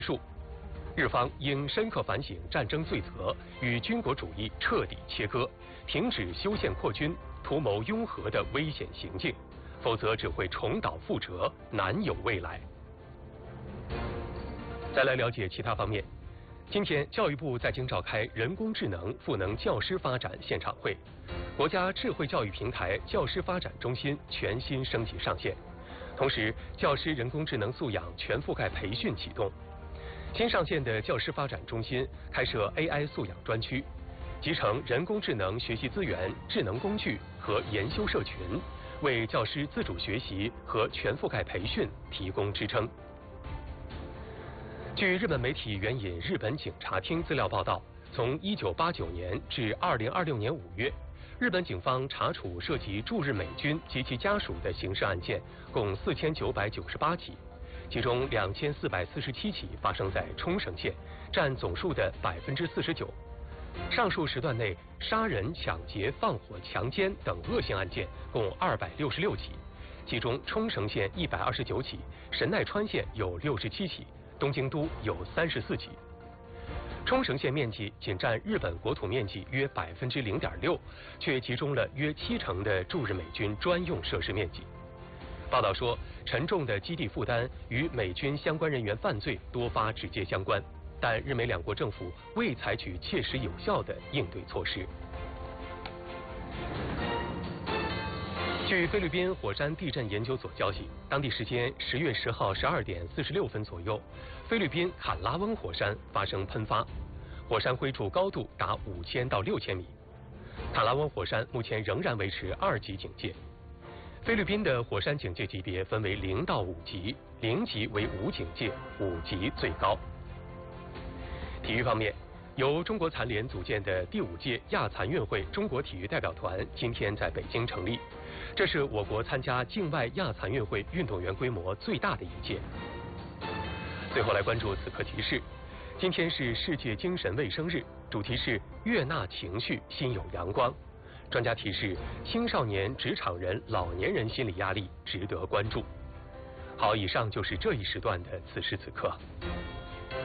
束。日方应深刻反省战争罪责，与军国主义彻底切割，停止修宪扩军、图谋拥核的危险行径，否则只会重蹈覆辙，难有未来。再来了解其他方面。今天，教育部在京召开人工智能赋能教师发展现场会，国家智慧教育平台教师发展中心全新升级上线，同时，教师人工智能素养全覆盖培训启动。新上线的教师发展中心开设 AI 素养专区，集成人工智能学习资源、智能工具和研修社群，为教师自主学习和全覆盖培训提供支撑。据日本媒体援引日本警察厅资料报道，从1989年至2026年5月，日本警方查处涉及驻日美军及其家属的刑事案件共4998起，其中2447起发生在冲绳县，占总数的49%。上述时段内，杀人、抢劫、放火、强奸等恶性案件共266起，其中冲绳县129起，神奈川县有67起。东京都有34起，冲绳县面积仅占日本国土面积约0.6%，却集中了约70%的驻日美军专用设施面积。报道说，沉重的基地负担与美军相关人员犯罪多发直接相关，但日美两国政府未采取切实有效的应对措施。据菲律宾火山地震研究所消息，当地时间10月10号12点46分左右，菲律宾坎拉翁火山发生喷发，火山灰柱高度达5000到6000米。坎拉翁火山目前仍然维持2级警戒。菲律宾的火山警戒级别分为0到5级，0级为无警戒，5级最高。体育方面，由中国残联组建的第5届亚残运会中国体育代表团今天在北京成立，这是我国参加境外亚残运会运动员规模最大的一届。最后来关注此刻提示，今天是世界精神卫生日，主题是悦纳情绪，心有阳光。专家提示，青少年、职场人、老年人心理压力值得关注。好，以上就是这一时段的此时此刻。